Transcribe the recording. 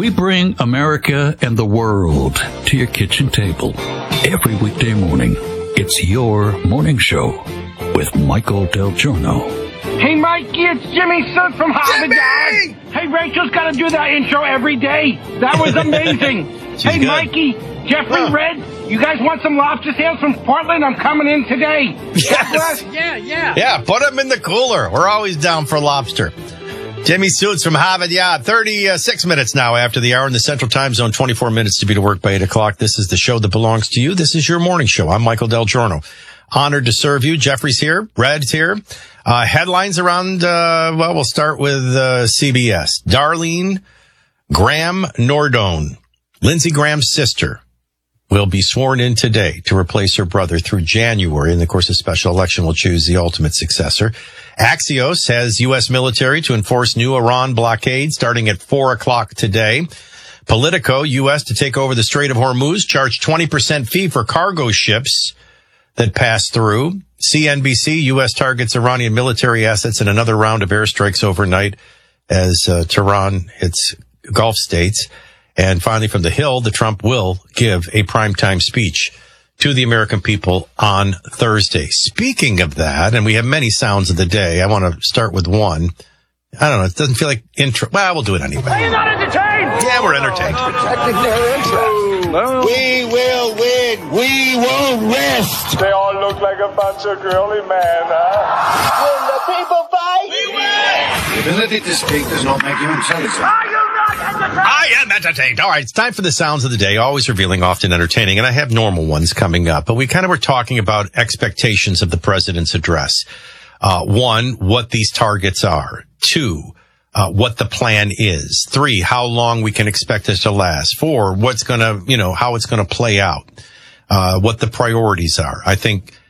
We bring America and the world to your kitchen table. Every weekday morning, it's your morning show with Michael Del Giorno. Hey, Mikey, it's Jimmy Soot from Harvard. Jimmy! Hey, Rachel's got to do that intro every day. That was amazing. Hey, good. Mikey, Jeffrey Red, you guys want some lobster tails from Portland? I'm coming in today. Yes. Yeah, put them in the cooler. We're always down for lobster. Jimmy Suits from Harvard Yard. 36 minutes now after the hour in the Central Time Zone. 24 minutes to be to work by 8 o'clock. This is the show that belongs to you. This is your morning show. I'm Michael Del Giorno. Honored to serve you. Jeffrey's here. Red's here. Headlines around, we'll start with CBS. Darlene Graham Nordone, Lindsey Graham's sister, will be sworn in today to replace her brother through January. And of course, a special election will choose the ultimate successor. Axios has U.S. military to enforce new Iran blockade starting at 4 o'clock today. Politico, U.S. to take over the Strait of Hormuz, charge 20% fee for cargo ships that pass through. CNBC, U.S. targets Iranian military assets in another round of airstrikes overnight as Tehran hits Gulf states. And finally, from The Hill, the Trump will give a primetime speech to the American people on Thursday. Speaking of that, and we have many sounds of the day, I want to start with one. I don't know, it doesn't feel like intro. Well, we'll do it anyway. Are you not entertained? Yeah, we're entertained. We will win. We won't rest. They all look like a bunch of girly men, huh? When the people fight, we win. The ability to speak does not make you intelligent. Are you not entertained? I am entertained. All right, it's time for the sounds of the day, always revealing, often entertaining, and I have normal ones coming up. But we kind of were talking about expectations of the president's address. One, what these targets are. Two, what the plan is. Three, how long we can expect this to last. Four, what's gonna, how it's gonna play out. What the priorities are. I think